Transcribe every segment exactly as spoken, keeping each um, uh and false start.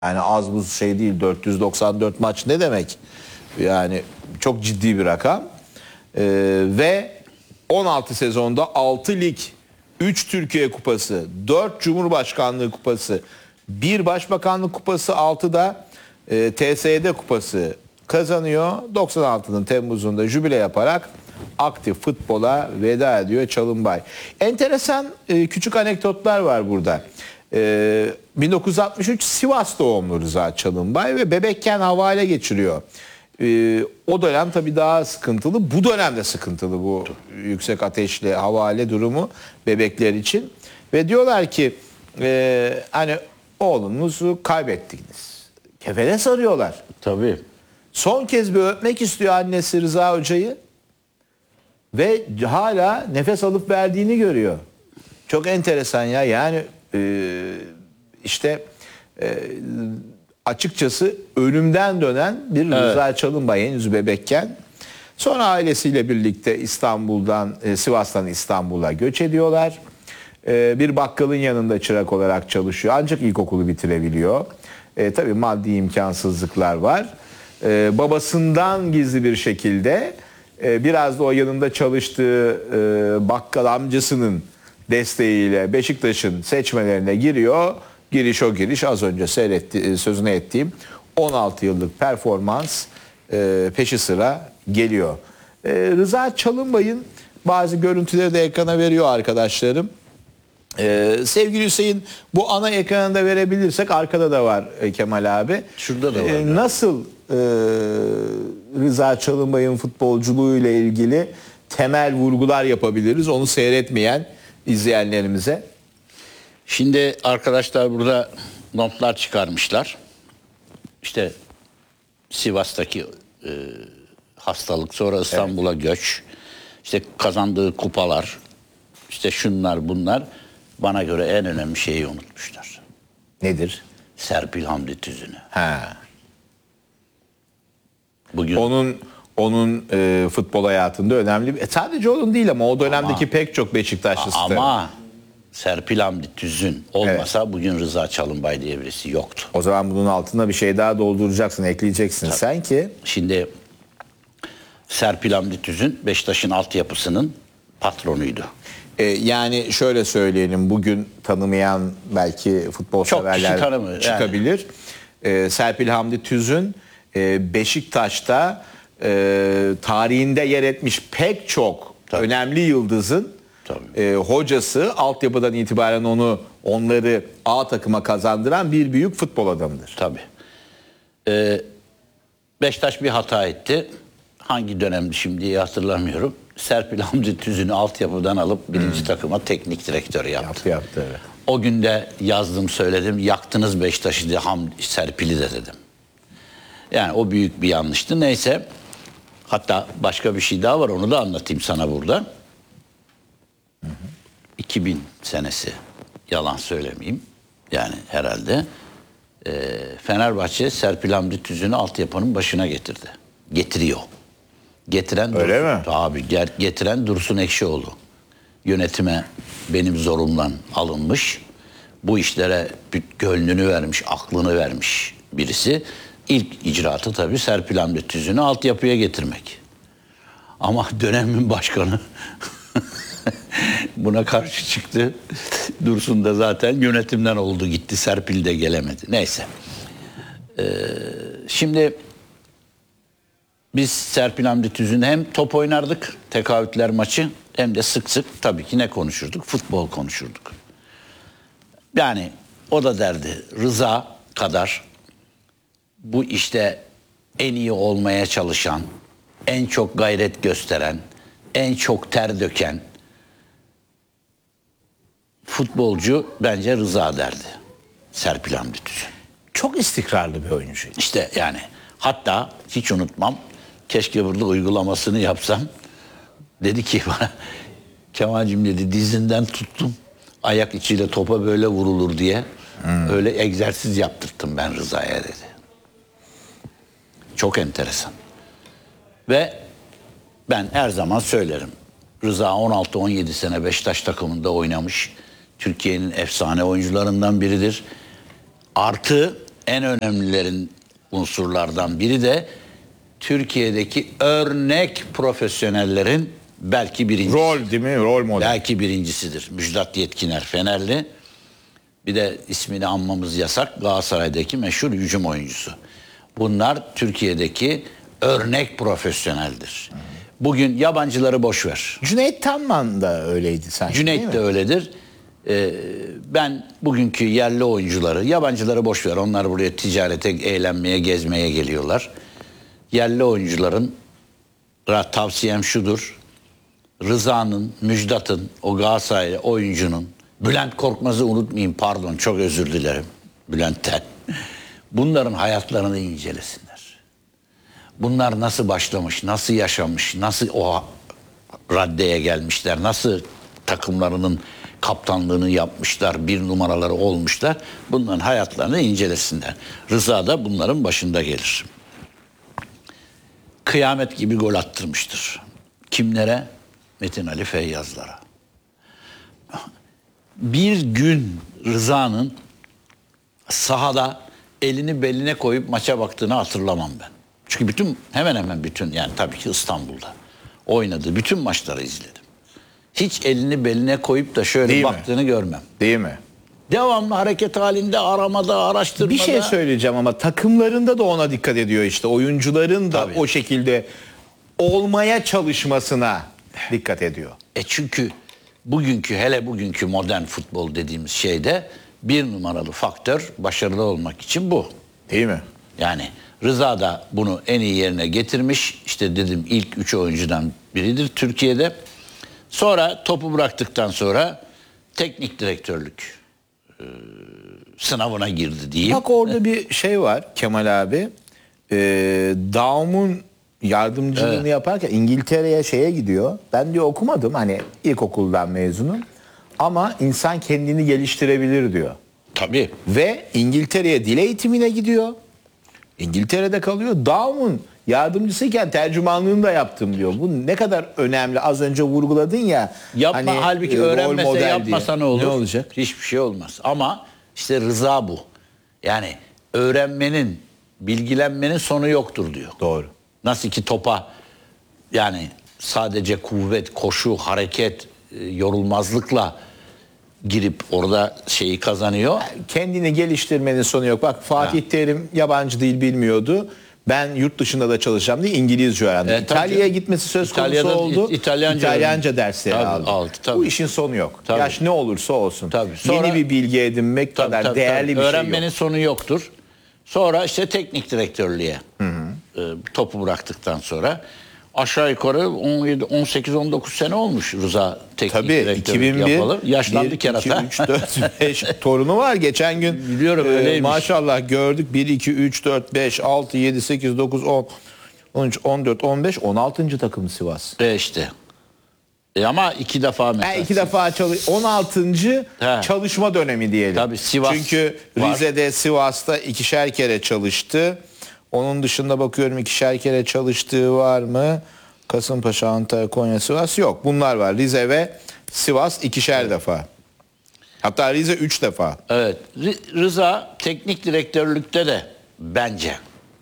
Yani az buz şey değil, dört yüz doksan dört maç ne demek? Yani çok ciddi bir rakam. Ee, ve on altı sezonda altı lig, üç Türkiye Kupası, dört Cumhurbaşkanlığı Kupası, bir Başbakanlık Kupası, altı da e, T S E D Kupası kazanıyor. doksan altının Temmuz'unda jübile yaparak aktif futbola veda ediyor Çalınbay. Enteresan e, küçük anekdotlar var burada. E, bin dokuz yüz altmış üç Sivas doğumlu Rıza Çalınbay ve bebekken havale geçiriyor. E, o dönem tabii daha sıkıntılı. Bu dönemde sıkıntılı bu yüksek ateşli havale durumu bebekler için. Ve diyorlar ki e, hani oğlunuzu kaybettiniz. Kefene sarıyorlar. Tabii. Son kez bir öpmek istiyor annesi Rıza Hoca'yı. Ve hala nefes alıp verdiğini görüyor. Çok enteresan ya. Yani e, işte e, açıkçası ölümden dönen bir Rıza evet. Çalınbay henüz bebekken. Sonra ailesiyle birlikte İstanbul'dan, e, Sivas'tan İstanbul'a göç ediyorlar. E, bir bakkalın yanında çırak olarak çalışıyor. Ancak ilkokulu bitirebiliyor. E, tabii maddi imkansızlıklar var. E, babasından gizli bir şekilde e, biraz da o yanında çalıştığı e, bakkal amcasının desteğiyle Beşiktaş'ın seçmelerine giriyor. Giriş o giriş az önce seyretti, sözünü ettiğim on altı yıllık performans e, peşi sıra geliyor. E, Rıza Çalınbay'ın bazı görüntüleri de ekrana veriyor arkadaşlarım. Ee, sevgili Hüseyin, bu ana ekranında verebilirsek, arkada da var e, Kemal abi. Şurada da var. Ee, nasıl e, Rıza Çalınbay'ın futbolculuğu ile ilgili temel vurgular yapabiliriz onu seyretmeyen izleyenlerimize? Şimdi arkadaşlar burada notlar çıkarmışlar. İşte Sivas'taki e, hastalık, sonra İstanbul'a evet. göç, işte kazandığı kupalar, işte şunlar bunlar. Bana göre en önemli şeyi unutmuşlar. Nedir? Serpil Hamdi Tüzün'ü. Ha. Bugün onun onun e, futbol hayatında önemli. E, sadece onun değil ama o dönemdeki ama, pek çok Beşiktaşlısı. Ama Serpil Hamdi Tüzün olmasa evet. bugün Rıza Çalınbay diye birisi yoktu. O zaman bunun altına bir şey daha dolduracaksın, ekleyeceksin. Tabii. Sen ki şimdi Serpil Hamdi Tüzün Beşiktaş'ın altyapısının patronuydu. Yani şöyle söyleyelim, bugün tanımayan belki futbol çok severler çıkabilir. Yani. Serpil Hamdi Tüzün Beşiktaş'ta tarihinde yer etmiş pek çok Tabii. önemli yıldızın Tabii. hocası, altyapıdan itibaren onu onları A takıma kazandıran bir büyük futbol adamıdır. Tabii. Ee, Beşiktaş bir hata etti. Hangi dönemdi şimdi hatırlamıyorum. Serpil Hamdi Tüzün'ü altyapıdan alıp birinci hmm. takıma teknik direktör yaptı. Yaptı yaptı evet. O günde yazdım söyledim. Yaktınız Beşiktaş'ı diye Hamdi, Serpil'i de dedim. Yani o büyük bir yanlıştı. Neyse. Hatta başka bir şey daha var. Onu da anlatayım sana burada. Hı hı. iki bin senesi. Yalan söylemeyeyim. Yani herhalde. E, Fenerbahçe Serpil Hamdi Tüzün'ü altyapının başına getirdi. Getiriyor. Getiren Öyle Dursun, mi? Tabii getiren Dursun Ekşioğlu. Yönetime benim zorumdan alınmış. Bu işlere gönlünü vermiş, aklını vermiş birisi. İlk icraatı tabii Serpil Hamdi Tüzün'ü altyapıya getirmek. Ama dönemin başkanı buna karşı çıktı. Dursun da zaten yönetimden oldu gitti. Serpil de gelemedi. Neyse. Ee, şimdi biz Serpil Hamdi Tüzün'le hem top oynardık, tekavütler maçı, hem de sık sık tabii ki ne konuşurduk? Futbol konuşurduk. Yani o da derdi, Rıza kadar bu işte en iyi olmaya çalışan, en çok gayret gösteren, en çok ter döken futbolcu bence Rıza derdi. Serpil Hamdi Tüzün. Çok istikrarlı bir oyuncu. İşte yani hatta hiç unutmam, keşke burada uygulamasını yapsam. Dedi ki bana, Kemal'cim dedi, dizinden tuttum. Ayak içiyle topa böyle vurulur diye. Hmm. Öyle egzersiz yaptırttım ben Rıza'ya dedi. Çok enteresan. Ve ben her zaman söylerim. Rıza on altı on yedi sene Beşiktaş takımında oynamış. Türkiye'nin efsane oyuncularından biridir. Artı en önemlilerin unsurlardan biri de Türkiye'deki örnek profesyonellerin belki birincisi. Rol değil mi? Rol model. Belki birincisidir. Müjdat Yetkiner Fenerli. Bir de ismini anmamız yasak. Galatasaray'daki meşhur hücum oyuncusu. Bunlar Türkiye'deki örnek profesyoneldir. Bugün yabancıları boş ver. Cüneyt Tanman da öyleydi sanki. Cüneyt de öyledir. Ee, ben bugünkü yerli oyuncuları, yabancıları boş ver. Onlar buraya ticarete, eğlenmeye, gezmeye geliyorlar. Yerli oyuncuların tavsiyem şudur. Rıza'nın, Müjdat'ın, o Galatasaray oyuncunun, Bülent Korkmaz'ı unutmayayım, pardon çok özür dilerim Bülent'ten. Bunların hayatlarını incelesinler. Bunlar nasıl başlamış, nasıl yaşamış, nasıl o raddeye gelmişler, nasıl takımlarının kaptanlığını yapmışlar, bir numaraları olmuşlar. Bunların hayatlarını incelesinler. Rıza da bunların başında gelir. Kıyamet gibi gol attırmıştır. Kimlere? Metin Ali Feyyazlara. Bir gün Rıza'nın sahada elini beline koyup maça baktığını hatırlamam ben. Çünkü bütün hemen hemen bütün yani tabii ki İstanbul'da oynadığı bütün maçları izledim. Hiç elini beline koyup da şöyle Değil baktığını mi? görmem. Değil mi? Devamlı hareket halinde, aramada, araştırmada. Bir şey söyleyeceğim ama takımlarında da ona dikkat ediyor işte. Oyuncuların da Tabii. o şekilde olmaya çalışmasına dikkat ediyor. E çünkü bugünkü hele bugünkü modern futbol dediğimiz şeyde bir numaralı faktör başarılı olmak için bu. Değil mi? Yani Rıza da bunu en iyi yerine getirmiş. İşte dedim ilk üç oyuncudan biridir Türkiye'de. Sonra topu bıraktıktan sonra teknik direktörlük e, sınavına girdi diyeyim. Bak orada bir şey var Kemal abi. Ee, Daum'un yardımcılığını Evet. yaparken İngiltere'ye şeye gidiyor. Ben diyor okumadım hani ilkokuldan mezunum. Ama insan kendini geliştirebilir diyor. Tabii. Ve İngiltere'ye dil eğitimine gidiyor. İngiltere'de kalıyor. Daum'un yardımcısıyken tercümanlığını da yaptım diyor. Bu ne kadar önemli. Az önce vurguladın ya. Yapma hani, halbuki e, rol öğrenmese model yapmasa diye. ne olur? Ne olacak? Hiçbir şey olmaz. Ama işte Rıza bu. Yani öğrenmenin, bilgilenmenin sonu yoktur diyor. Doğru. Nasıl ki topa yani sadece kuvvet, koşu, hareket, e, yorulmazlıkla girip orada şeyi kazanıyor. Kendini geliştirmenin sonu yok. Bak Fatih Ha. Terim yabancı dil bilmiyordu. Ben yurt dışında da çalışacağım diye İngilizce öğrendi. E, tabii İtalya'ya canım. gitmesi söz konusu İtalya'da oldu. İ- İtalyanca İtalyanca öğrendi. dersleri Tabii, aldı. aldı, tabii. Bu işin sonu yok. Tabii. Yaş ne olursa olsun. Tabii. Sonra- Yeni bir bilgi edinmek Tabii, kadar tabii, değerli tabii. bir Öğrenmenin şey yok. sonu yoktur. Sonra işte teknik direktörlüğe e, topu bıraktıktan sonra aşağı yukarı on yedi, on sekiz, on dokuz sene olmuş Rıza teknik Tabii direktörlük iki bin bir yapalı. Yaşlandı bir, kerata. iki, üç, dört, beş torunu var. Geçen gün Biliyorum, e, öyleymiş. maşallah gördük. bir, iki, üç, dört, beş, altı, yedi, sekiz, dokuz, on, on üç, on dört, on beş, on altıncı takım Sivas. E işte. E ama iki defa mesela. Ha, iki defa çalış. on altıncı He. çalışma dönemi diyelim. Tabii, Sivas Çünkü var. Rize'de, Sivas'ta ikişer kere çalıştı. Onun dışında bakıyorum ikişer kere çalıştığı var mı? Kasımpaşa, Antalya, Konya, Sivas yok. Bunlar var. Rize ve Sivas ikişer defa. Hatta Rize üç defa. Evet. Ri- Rıza teknik direktörlükte de bence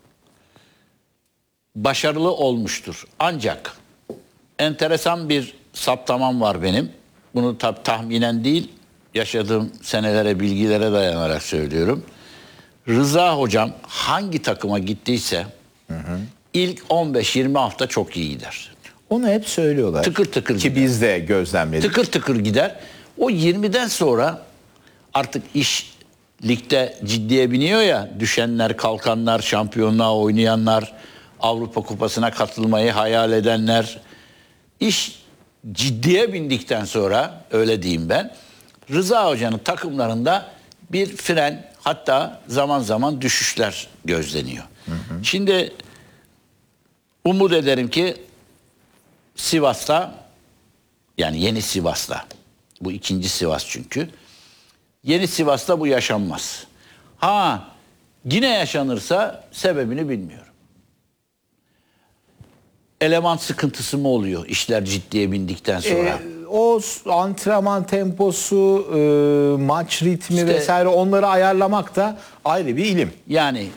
başarılı olmuştur. Ancak enteresan bir saptamam var benim. Bunu tabii tahminen değil, yaşadığım senelere, bilgilere dayanarak söylüyorum. Rıza hocam hangi takıma gittiyse ilk on beş yirmi hafta çok iyi gider. Onu hep söylüyorlar. Tıkır tıkır Ki gider. biz de gözlemledik. Tıkır tıkır gider. O yirmiden sonra artık iş ligde ciddiye biniyor ya. Düşenler, kalkanlar, şampiyonluğa oynayanlar, Avrupa Kupası'na katılmayı hayal edenler. İş ciddiye bindikten sonra öyle diyeyim ben. Rıza Hoca'nın takımlarında bir fren, hatta zaman zaman düşüşler gözleniyor. Hı hı. Şimdi umut ederim ki Sivas'ta, yani yeni Sivas'ta, bu ikinci Sivas çünkü, yeni Sivas'ta bu yaşanmaz. Ha yine yaşanırsa sebebini bilmiyorum. Eleman sıkıntısı mı oluyor işler ciddiye bindikten sonra? Ee, o antrenman temposu, e, maç ritmi İşte- vesaire onları ayarlamak da ayrı bir ilim. Yani